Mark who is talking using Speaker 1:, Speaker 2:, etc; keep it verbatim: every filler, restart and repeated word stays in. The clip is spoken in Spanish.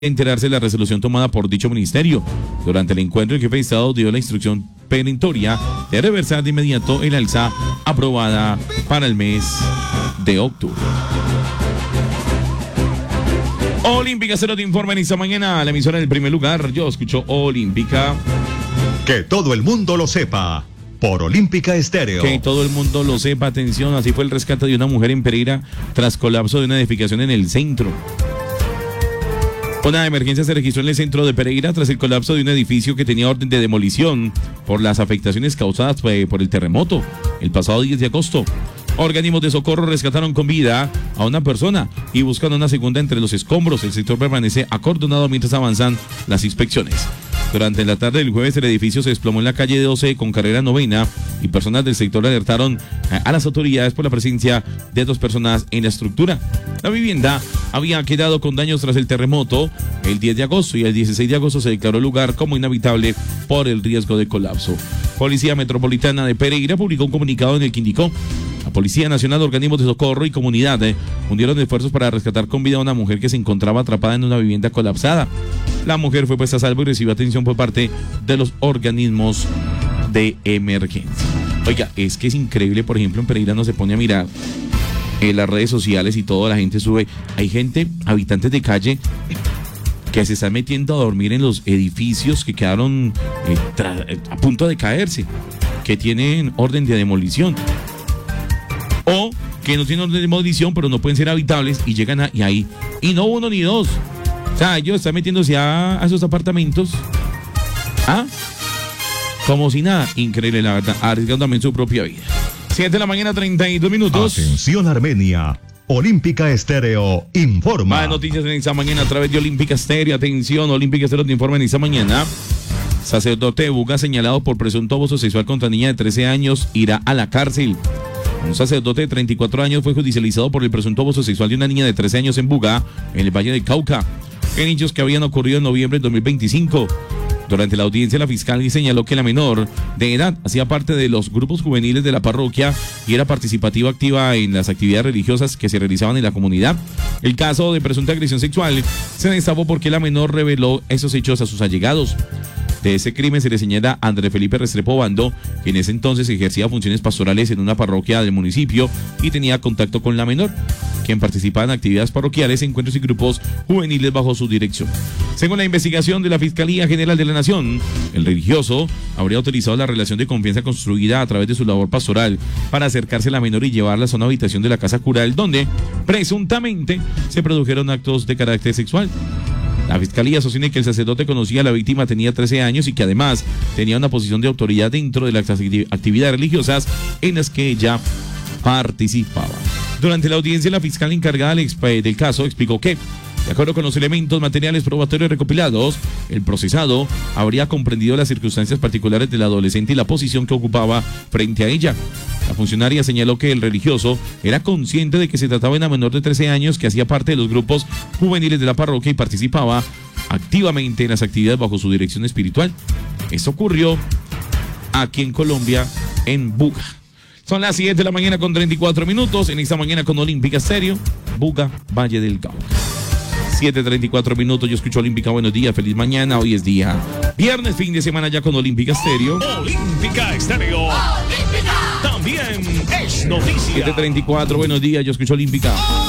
Speaker 1: enterarse de la resolución tomada por dicho ministerio. Durante el encuentro, el jefe de Estado dio la instrucción perentoria de reversar de inmediato el alza aprobada para el mes de octubre. Olímpica Cero te informa en esta mañana, la emisora del primer lugar. Yo escucho Olímpica.
Speaker 2: Que todo el mundo lo sepa, por Olímpica Estéreo.
Speaker 1: Que todo el mundo lo sepa, atención, así fue el rescate de una mujer en Pereira tras colapso de una edificación en el centro. Una emergencia se registró en el centro de Pereira tras el colapso de un edificio que tenía orden de demolición por las afectaciones causadas por el terremoto el pasado diez de agosto. Organismos de socorro rescataron con vida a una persona y buscan una segunda entre los escombros. El sector permanece acordonado mientras avanzan las inspecciones. Durante la tarde del jueves, el edificio se desplomó en la calle doce con carrera novena y personas del sector alertaron a las autoridades por la presencia de dos personas en la estructura. La vivienda había quedado con daños tras el terremoto el diez de agosto y el dieciséis de agosto se declaró el lugar como inhabitable por el riesgo de colapso. Policía Metropolitana de Pereira publicó un comunicado en el que indicó: la Policía Nacional, organismos de socorro y comunidad eh, unieron esfuerzos para rescatar con vida a una mujer que se encontraba atrapada en una vivienda colapsada. La mujer fue puesta a salvo y recibió atención por parte de los organismos de emergencia. Oiga, es que es increíble, por ejemplo, en Pereira no se pone a mirar en las redes sociales y toda la gente sube. Hay gente, habitantes de calle, que se están metiendo a dormir en los edificios que quedaron eh, tra- a punto de caerse, que tienen orden de demolición. O que no tienen orden de demolición, pero no pueden ser habitables y llegan a, y ahí. Y no uno ni dos. O sea, ellos están metiéndose a, a esos apartamentos. ¿Ah? Como si nada. Increíble, la verdad. Arriesgando también su propia vida. siete de la mañana, treinta y dos minutos.
Speaker 2: Atención, Armenia. Olímpica Estéreo informa.
Speaker 1: Más noticias en esta mañana a través de Olímpica Estéreo. Atención, Olímpica Estéreo te informa en esta mañana. Sacerdote de Buga señalado por presunto abuso sexual contra niña de trece años irá a la cárcel. Un sacerdote de treinta y cuatro años fue judicializado por el presunto abuso sexual de una niña de trece años en Buga, en el Valle del Cauca, en hechos que habían ocurrido en noviembre de dos mil veinticinco. Durante la audiencia, la fiscal señaló que la menor de edad hacía parte de los grupos juveniles de la parroquia y era participativa activa en las actividades religiosas que se realizaban en la comunidad. El caso de presunta agresión sexual se destapó porque la menor reveló esos hechos a sus allegados. De ese crimen se le señala a Andrés Felipe Restrepo Bando, que en ese entonces ejercía funciones pastorales en una parroquia del municipio y tenía contacto con la menor, quien participaba en actividades parroquiales, encuentros y grupos juveniles bajo su dirección. Según la investigación de la Fiscalía General de la Nación, el religioso habría utilizado la relación de confianza construida a través de su labor pastoral para acercarse a la menor y llevarla a una habitación de la casa cural, donde presuntamente se produjeron actos de carácter sexual. La fiscalía sostiene que el sacerdote conocía a la víctima, tenía trece años y que además tenía una posición de autoridad dentro de las actividades religiosas en las que ella participaba. Durante la audiencia, la fiscal encargada del caso explicó que, de acuerdo con los elementos materiales probatorios recopilados, el procesado habría comprendido las circunstancias particulares del adolescente y la posición que ocupaba frente a ella. La funcionaria señaló que el religioso era consciente de que se trataba de una menor de trece años que hacía parte de los grupos juveniles de la parroquia y participaba activamente en las actividades bajo su dirección espiritual. Esto ocurrió aquí en Colombia, en Buga. Son las siete de la mañana con treinta y cuatro minutos, en esta mañana con Olímpica Estéreo, Buga, Valle del Cauca. siete treinta y cuatro minutos, yo escucho Olímpica, buenos días, feliz mañana, hoy es día viernes, fin de semana ya con Olímpica Estéreo.
Speaker 3: Olímpica Estéreo. Olímpica. También es noticia.
Speaker 1: siete treinta y cuatro, buenos días, yo escucho Olímpica.